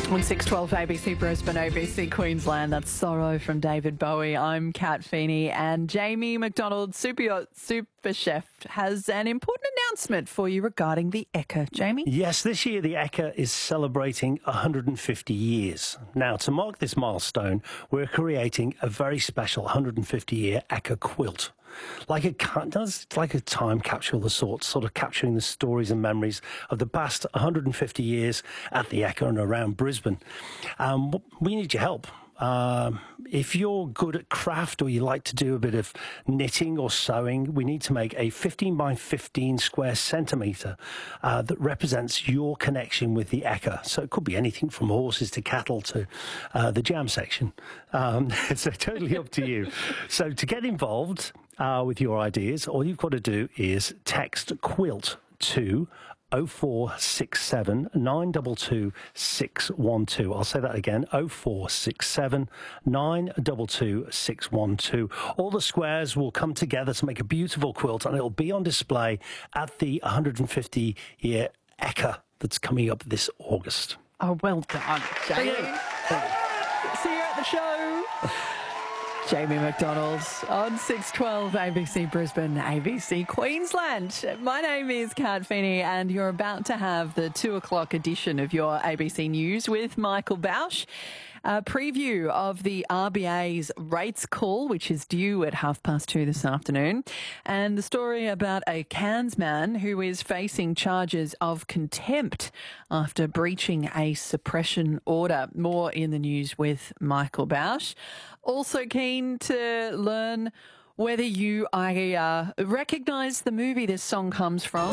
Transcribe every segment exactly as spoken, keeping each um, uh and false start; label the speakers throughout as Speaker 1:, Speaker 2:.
Speaker 1: On six twelve A B C Brisbane, A B C Queensland, that's Sorrow from David Bowie. I'm Kat Feeney, and Jamie McDonald, Super, Super Chef, has an important announcement for you regarding the Ekka. Jamie?
Speaker 2: Yes, this year the Ekka is celebrating one hundred fifty years. Now, to mark this milestone, we're creating a very special one hundred fifty year Ekka quilt. Like a, does like a time capsule of the sort, sort of capturing the stories and memories of the past one hundred fifty years at the Ekka and around Brisbane. Um, we need your help. Um, if you're good at craft or you like to do a bit of knitting or sewing, we need to make a fifteen by fifteen square centimetre uh, that represents your connection with the Ekka. So it could be anything from horses to cattle to uh, the jam section. Um, so totally up to you. So to get involved uh, with your ideas, all you've got to do is text quilt to oh four six seven, nine two two, six one two. I'll say that again, oh four six seven, nine two two, six one two. All the squares will come together to make a beautiful quilt, and it'll be on display at the one hundred fifty year Ekka that's coming up this August.
Speaker 1: Oh, well done, Jamie. See you at the show. Jamie McDonald on six twelve A B C Brisbane, A B C Queensland. My name is Kat Feeney, and you're about to have the two o'clock edition of your A B C News with Michael Bausch. A preview of the R B A's rates call, which is due at half past two this afternoon, and the story about a Cairns man who is facing charges of contempt after breaching a suppression order. More in the news with Michael Bausch. Also keen to learn whether you I, uh, recognise the movie this song comes from.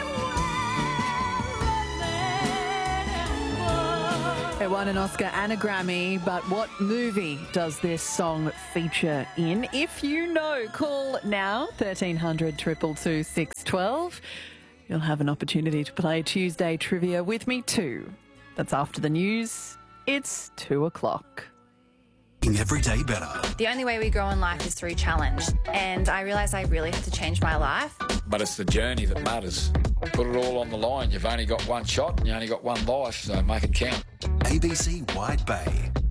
Speaker 1: It won an Oscar and a Grammy, but what movie does this song feature in? If you know, call now, thirteen hundred, two two two, six one two. You'll have an opportunity to play Tuesday Trivia with me too. That's after the news. It's two o'clock.
Speaker 3: Every day better.
Speaker 4: The only way we grow in life is through challenge, and I realised I really had to change my life.
Speaker 5: But it's the journey that matters. Put it all on the line. You've only got one shot and you only got one life, so make it count.
Speaker 3: A B C Wide Bay.